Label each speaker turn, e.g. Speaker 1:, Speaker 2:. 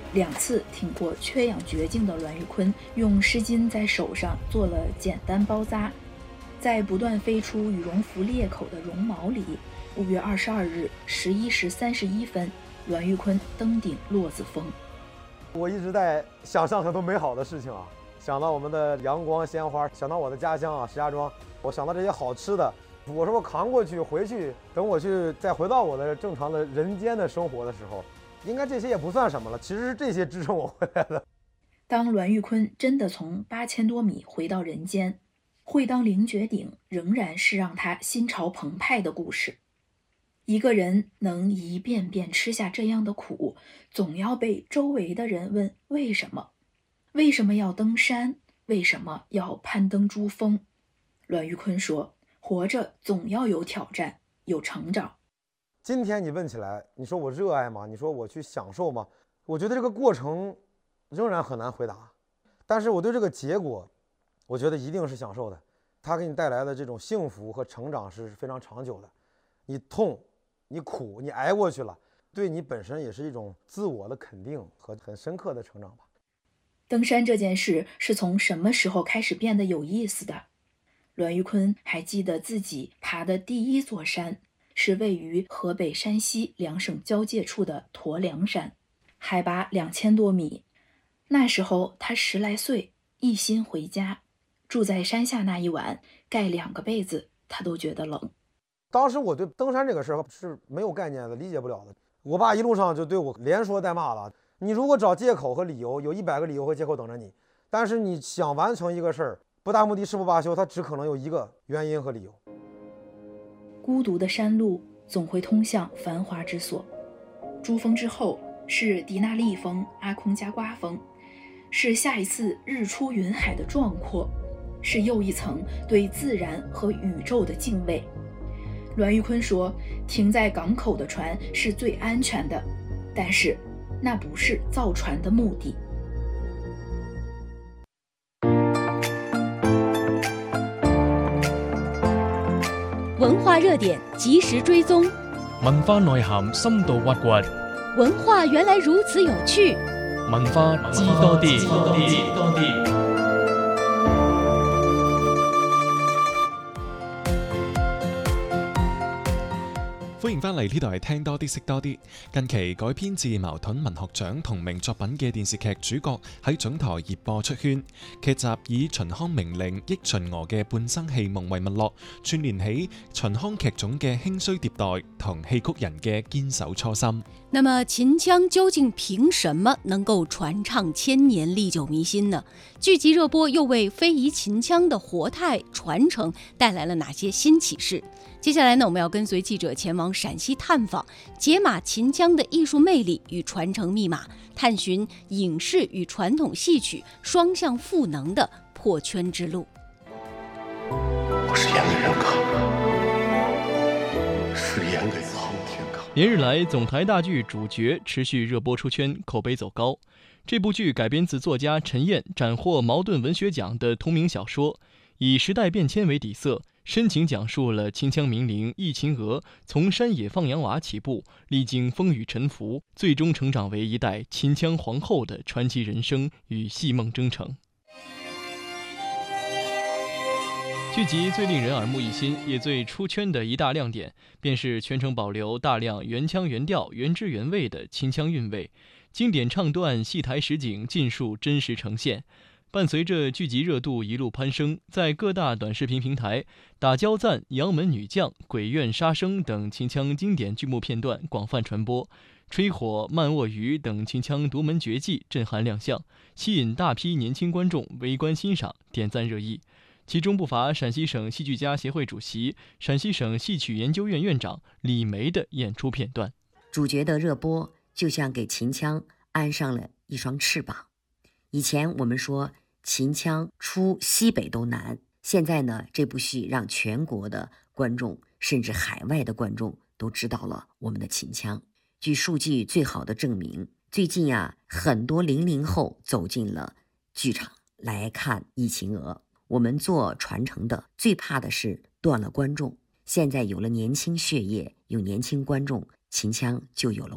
Speaker 1: 2次挺过缺氧绝境的栾玉坤，用湿巾在手上做了简单包扎，在不断飞出羽绒服裂口的绒毛里，5月22日11时31分，栾玉坤登顶落子峰。
Speaker 2: 我一直在想象很多美好的事情啊，想到我们的阳光鲜花，想到我的家乡啊石家庄，我想到这些好吃的，我说我扛过去回去，等我去再回到我的正常的人间的生活的时候，应该这些也不算什么了，其实是这些支撑我回来的。
Speaker 1: 当栾玉坤真的从8000多米回到人间，会当凌绝顶仍然是让他心潮澎湃的故事。一个人能一遍遍吃下这样的苦，总要被周围的人问为什么？为什么要登山？为什么要攀登珠峰？栾玉坤说，活着总要有挑战，有成长。
Speaker 2: 今天你问起来，你说我热爱吗？你说我去享受吗？我觉得这个过程仍然很难回答，但是我对这个结果，我觉得一定是享受的。它给你带来的这种幸福和成长是非常长久的。你痛，你苦，你挨过去了，对你本身也是一种自我的肯定和很深刻的成长吧。
Speaker 1: 登山这件事是从什么时候开始变得有意思的？栾玉坤还记得自己爬的第一座山是位于河北山西2省交界处的驼梁山，海拔2000多米。那时候他10来岁，一心回家，住在山下那一晚，盖2个被子，他都觉得冷。
Speaker 2: 当时我对登山这个事儿是没有概念的，理解不了的。我爸一路上就对我连说带骂了。你如果找借口和理由，有100个理由和借口等着你，但是你想完成一个事儿，不达目的誓不罢休，它只可能有一个原因和理由。
Speaker 1: 孤独的山路总会通向繁华之所。珠峰之后是迪纳利峰、阿空加瓜峰，是下一次日出云海的壮阔，是又一层对自然和宇宙的敬畏。栾玉坤说，停在港口的船是最安全的，但是那不是造船的目的。
Speaker 3: 文化热点及时追踪，
Speaker 4: 文化內涵深度挖掘，
Speaker 3: 文化原來如此有趣，
Speaker 4: 文化知多啲。歡迎翻嚟呢度係聽多啲識多啲。近期改編自矛盾文學獎同名作品嘅電視劇主角喺準台熱播出圈。劇集以秦腔名令憶秦娥嘅半生戲夢為脈絡，串聯起秦腔劇種嘅興衰迭代同戲曲人嘅堅守初心。
Speaker 3: 那麼秦腔究竟憑什麼能夠傳唱千年歷久彌新呢？劇集熱播又為非遺秦腔的活態傳承帶來了哪些新啟示？接下來呢，我們要跟隨記者前往陝西探訪，解碼秦腔的藝術魅力與傳承密碼，探尋影視與傳統戲曲雙向賦能的破圈之路。
Speaker 5: 我是演给人看的，是演给苍天看的。
Speaker 4: 连日來，總台大劇主角持續熱播出圈，口碑走高。這部劇改編自作家陳燕斬獲茅盾文學獎的同名小說，以時代變遷為底色，深情講述了秦腔名伶憶秦娥從山野放羊娃起步，歷經風雨沉浮，最終成長為一代秦腔皇後的傳奇人生與戲夢征程。劇集最令人耳目一新也最出圈的一大亮點，便是全程保留大量原腔原調原汁原味的秦腔韻味，經典唱段戲台實景盡數真實呈現。伴隨着劇集熱度一路攀升，在各大短視頻平台，打焦贊、楊門女將、鬼怨殺生等秦腔經典劇目片段廣泛傳播，吹火、慢臥魚等秦腔獨門絕技震撼亮相，吸引大批年輕觀眾圍觀欣賞，點讚熱議。其中不乏陝西省戲劇家協會主席、陝西省戲曲研究院院長李梅的演出片段。
Speaker 6: 主角的熱播就像給秦腔安上了一雙翅膀。以前我們說秦腔出西北都難，現在呢，這部戲讓全國的觀眾甚至海外的觀眾都知道了我們的秦腔。據數據最好的證明，最近很多00後走進了劇場來看憶秦娥。我們做傳承的最怕的是斷了觀眾，現在有了年輕血液，有年輕觀眾，秦腔就有了